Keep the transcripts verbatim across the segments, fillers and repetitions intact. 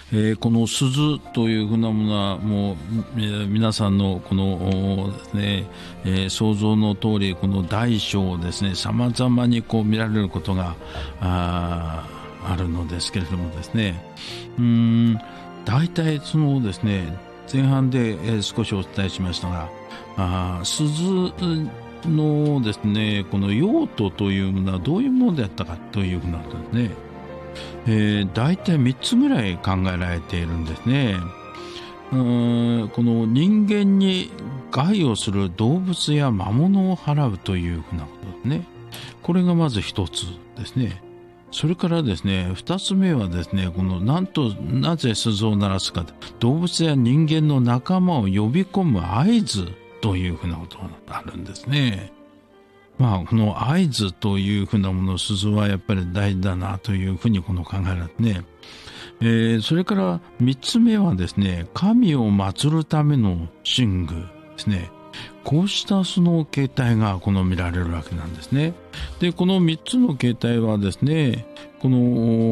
えー、この鈴というふうなものはもう、えー、皆さんのこのですね、えー、想像の通りこの大小をですね様々にこう見られることが あ, あるのですけれどもですね、うーん大体そのですね前半で、えー、少しお伝えしましたが、あ鈴のですねこの用途というものはどういうものであったかというふうなことですね。えー、大体みっつぐらい考えられているんですね。うーんこの人間に害をする動物や魔物を払うというふうなことですね。これがまず一つですね。それからですね二つ目はですねこのなんとなぜ鈴を鳴らすか、動物や人間の仲間を呼び込む合図というふうなことがあるんですね。まあ、この合図というふうなもの、鈴はやっぱり大事だなというふうにこの考えられてね、えー、それから三つ目はですね神を祀るための神具ですね。こうしたその形態がこの見られるわけなんですね。でこの三つの形態はですねこの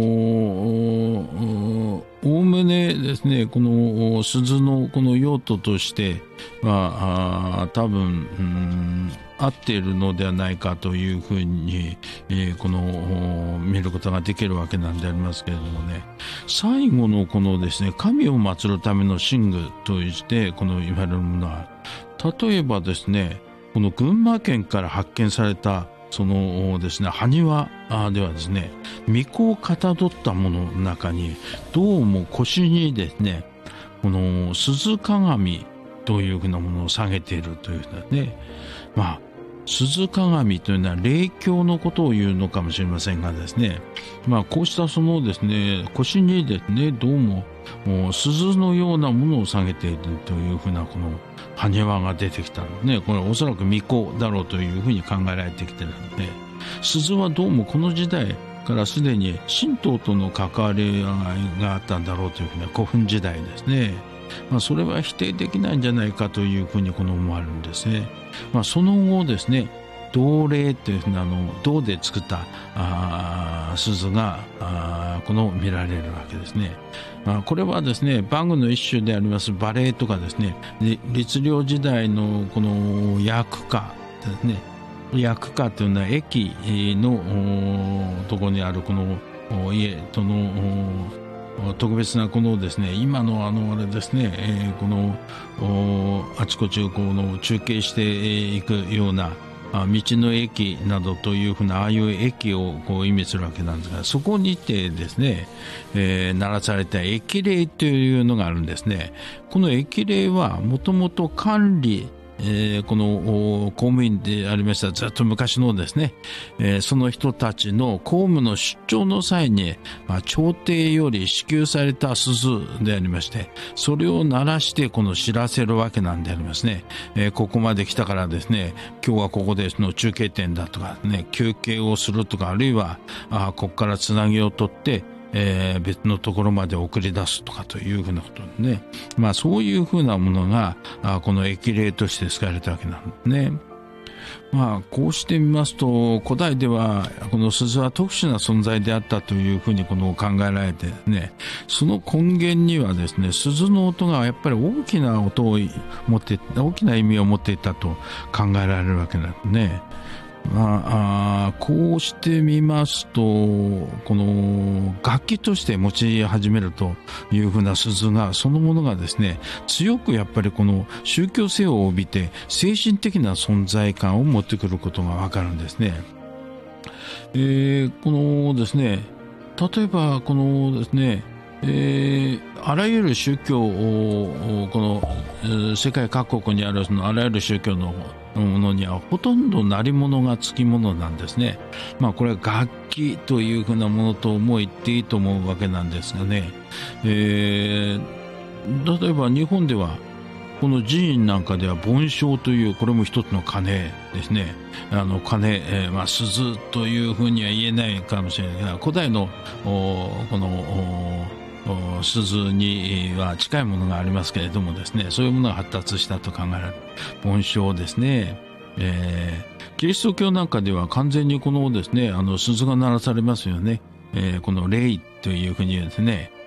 おおむねですねこの鈴のこの用途としては多分うん合っているのではないかというふうに、えー、この見ることができるわけなんでありますけれどもね、最後のこのですね神を祀るための神具としてこの言われるものは、例えばですねこの群馬県から発見されたそのですね埴輪ではですね巫女をかたどったものの中にどうも腰にですねこの鈴鏡というふうなものを下げているというですね、まあ鈴鏡というのは霊鏡のことを言うのかもしれませんがですね、まあこうしたそのですね腰にですねどうももう鈴のようなものを下げているというふうなこの埴輪が出てきたのね。これはおそらく巫女だろうというふうに考えられてきているので、鈴はどうもこの時代からすでに神道との関わりがあったんだろうというふうな古墳時代ですね。まあ、それは否定できないんじゃないかというふうにこの思われるんですね。まあ、その後ですね銅鈴というふうなあの銅で作ったあ鈴があこの見られるわけですね。まあ、これはですね馬具の一種であります馬鈴とかですね律令時代のこの薬家ですね、薬家というのは駅のところにあるこの家との特別なこのですね今のあのあれですね、えー、このあちこちをこの中継していくような道の駅などというふうなああいう駅をこう意味するわけなんですが、そこにてですね、えー、鳴らされた駅鈴というのがあるんですね。この駅鈴はもともと管理えー、この公務員でありましたずっと昔のですね、えー、その人たちの公務の出張の際に、まあ、朝廷より支給された鈴でありまして、それを鳴らしてこの知らせるわけなんでありますね。えー、ここまで来たからですね今日はここでその中継点だとかね休憩をするとか、あるいはあここからつなぎを取ってえー、別のところまで送り出すとかというふうなことでね、まあそういうふうなものがあこの駅鈴として使われたわけなんですね。まあこうしてみますと古代ではこの鈴は特殊な存在であったというふうにこの考えられてですね、その根源にはですね鈴の音がやっぱり大きな音を持って大きな意味を持っていたと考えられるわけなんですね。まあ、あこうしてみますとこの楽器として用い始めるというふうな鈴がそのものがですね強くやっぱりこの宗教性を帯びて精神的な存在感を持ってくることがわかるんですね。えー、このですね例えばこのですねえー、あらゆる宗教をこの、えー、世界各国にあるそのあらゆる宗教のものにはほとんど鳴り物がつきものなんですね。まあこれは楽器というふうなものとも言っていいと思うわけなんですがね、えー、例えば日本ではこの寺院なんかでは梵鐘というこれも一つの鐘ですね。あの鐘、えーまあ、鈴というふうには言えないかもしれないが、古代のこの鈴には近いものがありますけれどもですね、そういうものが発達したと考えられる梵鐘ですね。えー、キリスト教なんかでは完全にこのですねあの鈴が鳴らされますよね。えー、この霊というふうにですね、